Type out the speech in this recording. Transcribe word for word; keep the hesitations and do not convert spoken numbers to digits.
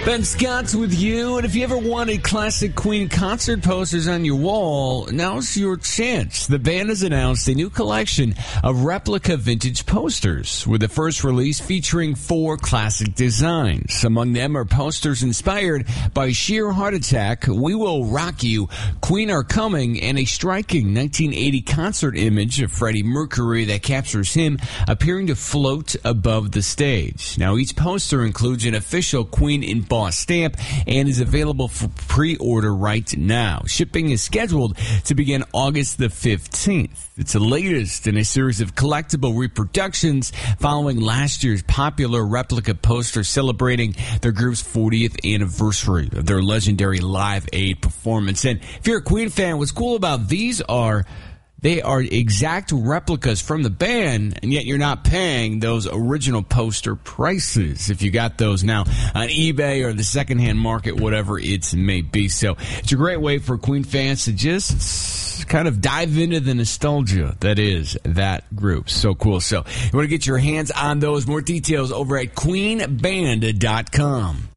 Ben Scott's with you, and if you ever wanted classic Queen concert posters on your wall, now's your chance. The band has announced a new collection of replica vintage posters, with the first release featuring four classic designs. Among them are posters inspired by Sheer Heart Attack, We Will Rock You, Queen Are Coming, and a striking nineteen eighty concert image of Freddie Mercury that captures him appearing to float above the stage. Now, each poster includes an official Queen in Boss stamp and is available for pre-order right now. Shipping is scheduled to begin August the fifteenth. It's the latest in a series of collectible reproductions following last year's popular replica poster celebrating their group's fortieth anniversary of their legendary Live Aid performance. And if you're a Queen fan, what's cool about these are they are exact replicas from the band, and yet you're not paying those original poster prices if you got those now on eBay or the secondhand market, whatever it may be. So it's a great way for Queen fans to just kind of dive into the nostalgia that is that group. So cool. So you want to get your hands on those. More details over at queen band dot com.